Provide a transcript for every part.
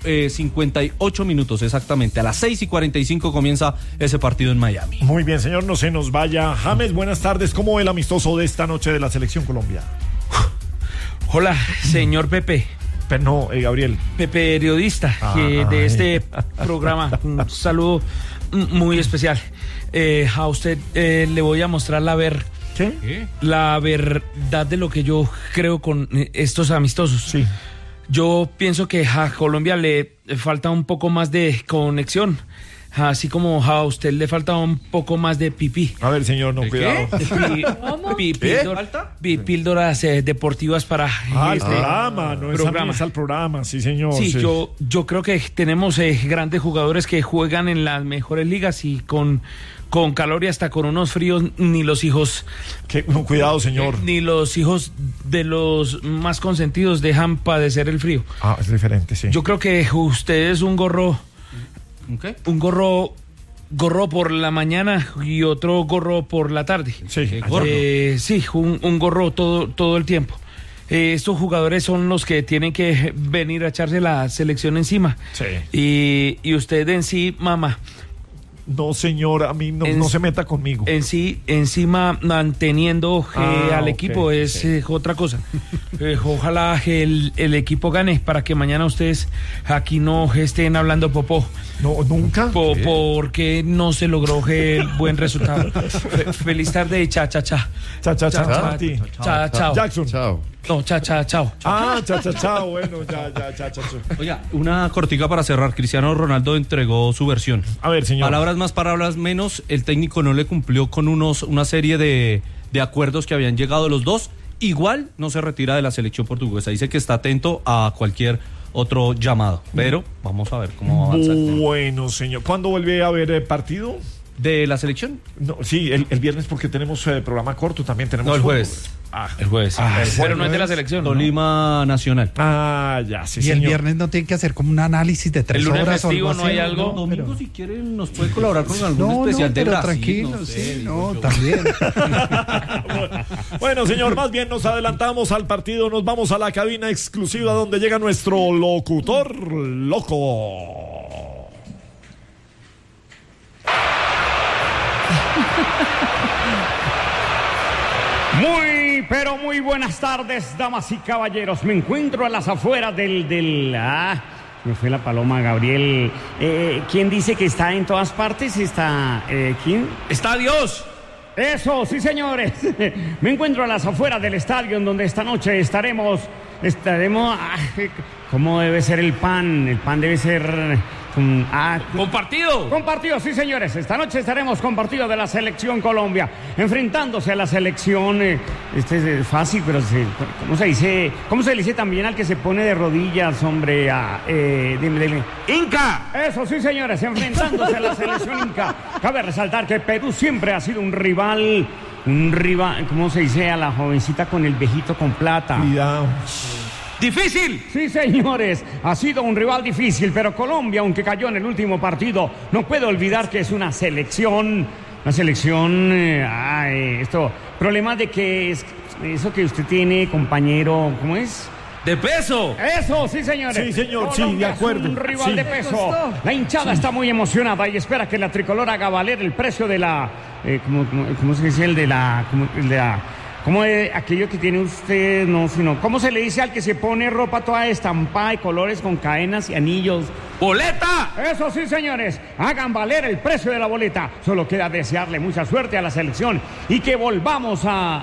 58 minutos exactamente. A las 6:45 comienza ese partido en Miami. Muy bien, señor, no se nos vaya. James, buenas tardes. ¿Cómo ve el amistoso de esta noche de la Selección Colombia? Hola, señor Pepe. Pero no, Gabriel. Pepe, periodista de este programa. Un saludo muy especial. A usted le voy a mostrar la verdad de lo que yo creo con estos amistosos. Sí. Yo pienso que a Colombia le falta un poco más de conexión, así como a usted le falta un poco más de pipí. A ver, señor, no, cuidado. Píldoras deportivas para el programa, no es al programa, sí, señor. Sí. Yo creo que tenemos grandes jugadores que juegan en las mejores ligas y con calor y hasta con unos fríos, ni los hijos... Cuidado, señor. Ni los hijos de los más consentidos dejan padecer el frío. Es diferente, sí. Yo creo que usted es un gorro... ¿Okay? Un gorro por la mañana y otro gorro por la tarde. Sí, un gorro todo el tiempo. Estos jugadores son los que tienen que venir a echarse la selección encima. Sí. Y usted en sí, mamá... No, señor, a mí no se meta conmigo. Encima manteniendo al equipo es otra cosa. Ojalá el equipo gane para que mañana ustedes aquí no estén hablando popó. No, nunca. Porque no se logró el buen resultado. Feliz tarde y cha. Chao. Jackson. Chao. No, chao. Chao, bueno, ya. Oiga, una cortica para cerrar. Cristiano Ronaldo entregó su versión. A ver, señor. Palabras más, palabras menos. El técnico no le cumplió con una serie de acuerdos que habían llegado los dos. Igual no se retira de la selección portuguesa. Dice que está atento a cualquier otro llamado. Pero vamos a ver cómo avanza. Bueno, señor. ¿Cuándo vuelve a haber partido? ¿De la selección? No, sí, el viernes porque tenemos programa corto, también tenemos... No, el jueves. El jueves. Pero no es de la selección. Tolima Nacional. Ya, sí, y señor. El viernes no tiene que hacer como un análisis de 3 horas. El lunes festivo o algo no hay así, algo. Domingo, si quieren, nos puede colaborar con algún especial de pero Brasil. Tranquilo, también. Bueno, señor, más bien nos adelantamos al partido. Nos vamos a la cabina exclusiva donde llega nuestro locutor loco. Pero muy buenas tardes, damas y caballeros. Me encuentro a las afueras me fue la paloma, Gabriel. ¿Quién dice que está en todas partes? ¿Quién? ¡Está Dios! Eso, sí, señores. Me encuentro a las afueras del estadio en donde esta noche estaremos... ¿Cómo debe ser el pan? El pan debe ser... ¡Compartido! Compartido, sí, señores. Esta noche estaremos compartido de la Selección Colombia, enfrentándose a la selección. Este es fácil, pero ¿cómo se dice? ¿Cómo se le dice también al que se pone de rodillas, hombre? Dime. ¡Inca! Eso, sí, señores, enfrentándose a la selección Inca. Cabe resaltar que Perú siempre ha sido un rival, ¿cómo se dice? A la jovencita con el viejito con plata. Cuidado. ¡Difícil! Sí, señores, ha sido un rival difícil, pero Colombia, aunque cayó en el último partido, no puede olvidar que es una selección, problema de que es eso que usted tiene, compañero, ¿cómo es? ¡De peso! Eso, sí, señores. Sí, señor, Colombia de acuerdo. Es un rival de peso. La hinchada está muy emocionada y espera que la tricolor haga valer el precio de la, ¿cómo se dice? ¿Cómo es aquello que tiene usted? ¿Cómo se le dice al que se pone ropa toda estampada de colores con cadenas y anillos? ¡Boleta! Eso sí, señores, hagan valer el precio de la boleta. Solo queda desearle mucha suerte a la selección y que volvamos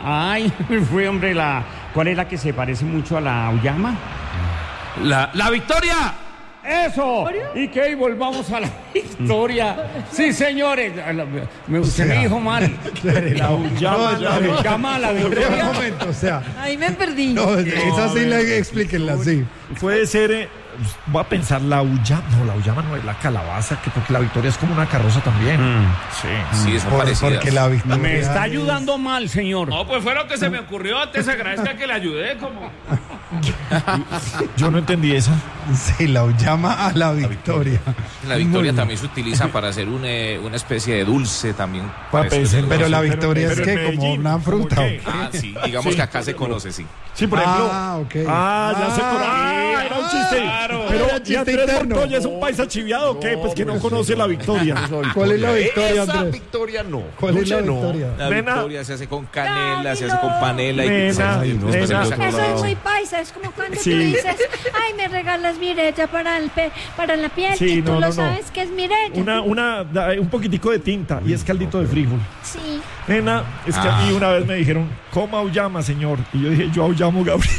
¿cuál es la que se parece mucho a la Auyama? ¡La Victoria! ¡Eso! Y que hoy volvamos a la victoria. Sí, señores. Usted me dijo mal. La Auyama, la victoria. Un momento, Ahí me perdí. No, esa sí explíquenla, sí. Puede ser... voy a pensar la Auyama no es la calabaza, porque la victoria es como una carroza también. Sí, es parecida. Porque la victoria Me está ayudando mal, señor. No, pues fue lo que se me ocurrió. Antes agradezca que le ayudé como... Yo no entendí esa. Sí, la auyama a la victoria. La victoria también se utiliza para hacer una especie de dulce también. Pero la victoria es que Medellín, como una fruta. ¿cómo ¿o qué? qué? Sí, digamos que acá se conoce, sí. Sí, por ejemplo. Ok. Ya se conoce. Era un chiste. Claro. Pero Era ¿y chiste Andrés interno. Montoya es un paisa chiviado o qué? Pues que no conoce la victoria. ¿Cuál es la victoria, Esa Andrés? victoria no. ¿Cuál es la Dulce no. victoria? La Nena. victoria se hace con canela, Ay, se hace con panela y Nena, y después nena. se usa Eso colorado. es muy paisa, es como cuando Sí. tú dices, ay, me regalas mireya para la piel, Sí, y tú no, lo no. sabes que es mireya. Un poquitico de tinta y es caldito de frijol. Sí. Nena, es que a mí una vez me dijeron, ¿cómo auyama, señor? Y yo dije, yo auyamo, Gabriel.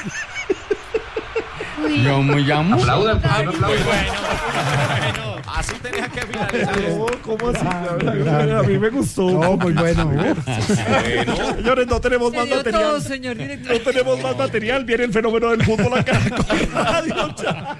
Uy. Yo me llamo. Así tenía que finalizar. No, ¿cómo así? A mí me gustó. No, muy bueno. Señores, no tenemos más material. señor director. No tenemos más material. Viene el fenómeno del fútbol acá con Radio Ya.